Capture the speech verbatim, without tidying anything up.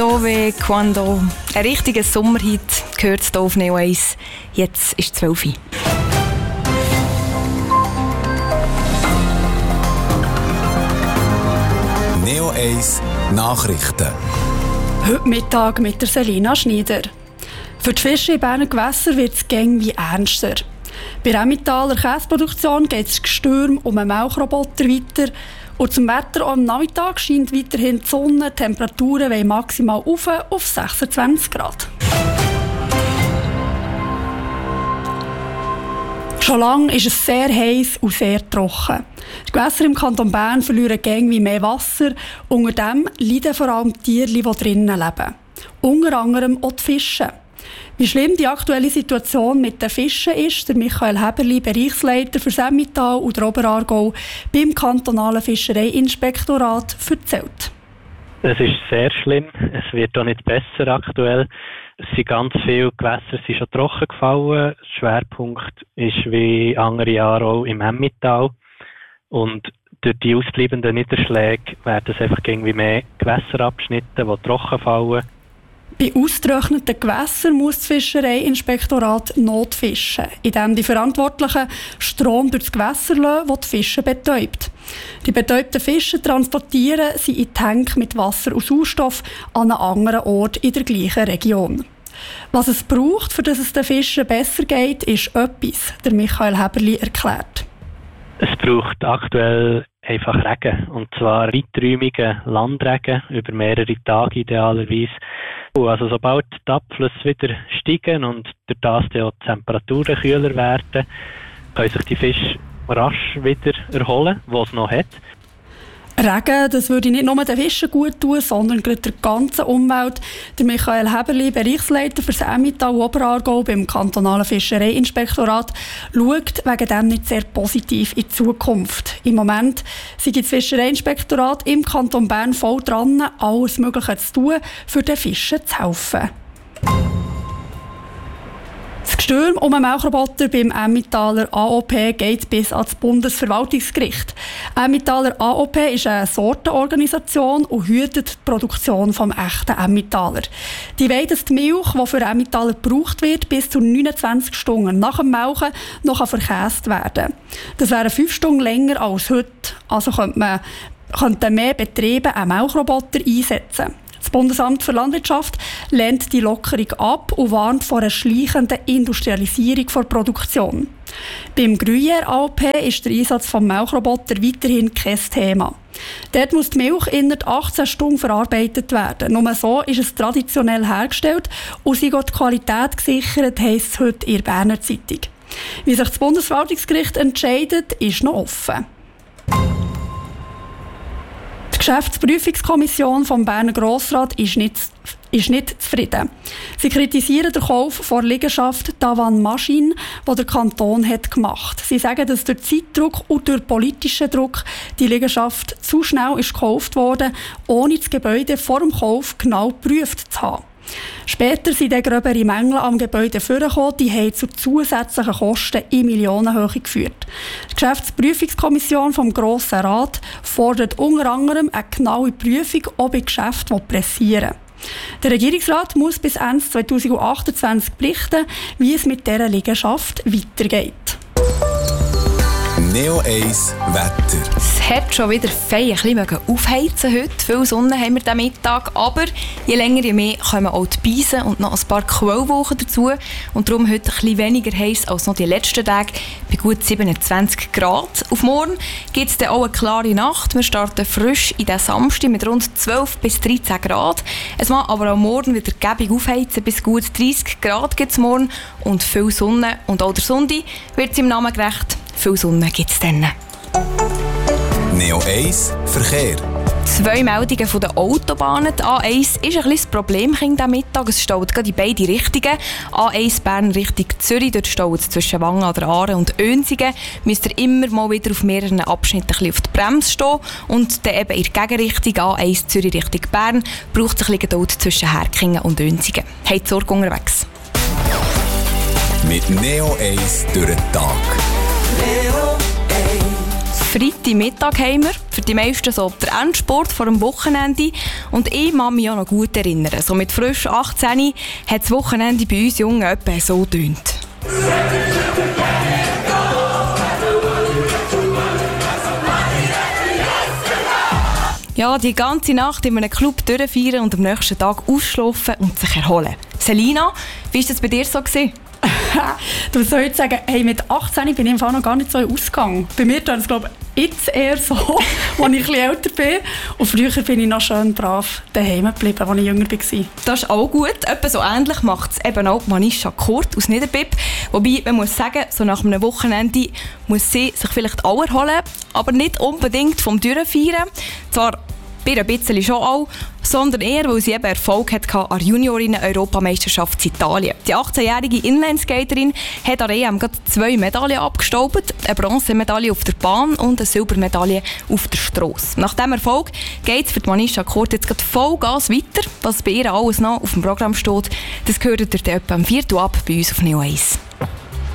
Dove Quando. Ein richtiger Sommerhit gehört hier auf Neo eins. Jetzt ist zwölf Uhr. Neo eins Nachrichten. Heute Mittag mit der Selina Schneider. Für die Fische in Berner Gewässern wird es gäng wie ernster. Bei der Emmentaler Käseproduktion geht es gestürm um einen Melkroboter weiter. Und zum Wetter am Nachmittag scheint weiterhin die Sonne. Die Temperaturen wollen maximal auf, auf sechsundzwanzig Grad. Schon lange ist es sehr heiß und sehr trocken. Die Gewässer im Kanton Bern verlieren gäng wie mehr Wasser. Unter dem leiden vor allem die Tiere, die drinnen leben. Unter anderem auch die Fische. Wie schlimm die aktuelle Situation mit den Fischen ist, der Michael Heberli, Bereichsleiter für Emmental und der Oberaargau beim kantonalen Fischereiinspektorat, erzählt. Es ist sehr schlimm. Es wird auch nicht besser aktuell. Es sind ganz viele Gewässer sind schon trocken gefallen. Der Schwerpunkt ist wie andere Jahre auch im Emmental. Und durch die ausbleibenden Niederschläge werden es einfach irgendwie mehr Gewässerabschnitte, die trocken fallen. Bei ausgetrockneten Gewässern muss das Fischereiinspektorat notfischen, indem die Verantwortlichen Strom durch das Gewässer lassen, das die Fische betäubt. Die betäubten Fische transportieren sie in Tanks mit Wasser und Sauerstoff an einen anderen Ort in der gleichen Region. Was es braucht, für dass es den Fischen besser geht, ist etwas, der Michael Heberli erklärt. Es braucht aktuell einfach Regen, und zwar weiträumigen Landregen über mehrere Tage idealerweise. Also sobald die Abflüsse wieder steigen und durch das die Temperaturen kühler werden, können sich die Fische rasch wieder erholen, die es noch hat. Regen, das würde nicht nur den Fischen gut tun, sondern gerade der ganzen Umwelt. Der Michael Heberli, Bereichsleiter für das Emmental Oberaargau beim kantonalen Fischereiinspektorat, schaut wegen dem nicht sehr positiv in die Zukunft. Im Moment sei das Fischereiinspektorat im Kanton Bern voll dran, alles Mögliche zu tun, für den Fischen zu helfen. Das Gestürm um einen Melkroboter beim Emmentaler A O P geht bis ans Bundesverwaltungsgericht. Emmentaler A O P ist eine Sortenorganisation und hütet die Produktion vom echten Emmentaler. Die wollen, dass die Milch, die für Emmentaler gebraucht wird, bis zu neunundzwanzig Stunden nach dem Melken noch verkäst werden kann. Das wäre fünf Stunden länger als heute. Also könnte man, könnten mehr Betriebe einen Melkroboter einsetzen. Das Bundesamt für Landwirtschaft lehnt die Lockerung ab und warnt vor einer schleichenden Industrialisierung der Produktion. Beim Gruyère A O P ist der Einsatz des Melkroboters weiterhin kein Thema. Dort muss die Milch innerhalb achtzehn Stunden verarbeitet werden. Nur so ist es traditionell hergestellt und sie wird die Qualität gesichert, heisst es heute in der Berner Zeitung. Wie sich das Bundesverwaltungsgericht entscheidet, ist noch offen. Die Geschäftsprüfungskommission vom Berner Grossrat ist nicht, ist nicht zufrieden. Sie kritisieren den Kauf von Liegenschaft Tavan Maschine, die der Kanton hat gemacht. Sie sagen, dass durch Zeitdruck und durch politischen Druck die Liegenschaft zu schnell ist gekauft wurde, ohne das Gebäude vor dem Kauf genau geprüft zu haben. Später sind dann gröbere Mängel am Gebäude vorgekommen, die haben zu zusätzlichen Kosten in Millionenhöhe geführt. Die Geschäftsprüfungskommission vom Grossen Rat fordert unter anderem eine genaue Prüfung, ob in Geschäften pressieren. Der Regierungsrat muss bis Ende zweitausendachtundzwanzig berichten, wie es mit dieser Liegenschaft weitergeht. Neo eins Wetter. Es hat schon wieder fein ein bisschen aufheizen heute. Viel Sonne haben wir diesen Mittag, aber je länger, je mehr kommen auch die Beisen und noch ein paar Quellwolken dazu. Und darum heute ein bisschen weniger heiß als noch die letzten Tage, bei gut siebenundzwanzig Grad. Auf morgen gibt es dann auch eine klare Nacht. Wir starten frisch in den Samstag mit rund zwölf bis dreizehn Grad. Es mag aber auch morgen wieder gäbig aufheizen, bis gut dreißig Grad gibt es morgen und viel Sonne. Und auch der Sonntag wird es im Namen gerecht. Viel Sonne gibt es dann. Neo eins Verkehr. Zwei Meldungen von den Autobahnen. Die A eins ist ein bisschen das Problem diesen Mittag. Es staut gerade in beide Richtungen. A eins Bern Richtung Zürich, dort staut es zwischen Wangen an der Aare und Önsigen. Müsst ihr immer mal wieder auf mehreren Abschnitten ein bisschen auf die Bremse stehen. Und dann eben in der Gegenrichtung A eins Zürich Richtung Bern braucht es ein bisschen Geduld zwischen Herkingen und Önsigen. Habt Sorge unterwegs. Mit Neo eins durch den Tag. Neo eins Freitagmittag haben wir. Für die meisten so der Endsport vor dem Wochenende. Und ich kann mich auch noch gut erinnern. So mit frisch achtzehn hat das Wochenende bei uns Jungen etwa so getönt. Ja, die ganze Nacht in einem Club durchfeiern und am nächsten Tag ausschlafen und sich erholen. Selina, wie war das bei dir so gewesen? Du sollst sagen, hey, mit achtzehn bin ich im Fall noch gar nicht so in Ausgang. Bei mir tut es, glaube ich, jetzt eher so, als ich ein bisschen älter bin. Und früher bin ich noch schön brav daheim geblieben, als ich jünger war. Das ist auch gut. Etwa so ähnlich macht es eben auch Manisha Kurt aus Niederbipp. Wobei, man muss sagen, so nach einem Wochenende muss sie sich vielleicht auch erholen, aber nicht unbedingt vom Durchfeiern. Zwar bei ein bisschen schon auch, sondern eher, weil sie eben Erfolg hatte an der Juniorinnen-Europameisterschaft in Italien. Die achtzehnjährige Inlineskaterin hat an der E M gerade zwei Medaillen abgestaubt, eine Bronzemedaille auf der Bahn und eine Silbermedaille auf der Strasse. Nach diesem Erfolg geht es für die Manisha Kurt jetzt gerade Vollgas weiter. Was bei ihr alles noch auf dem Programm steht, das hört ihr etwa am vierten ab bei uns auf Neo eins.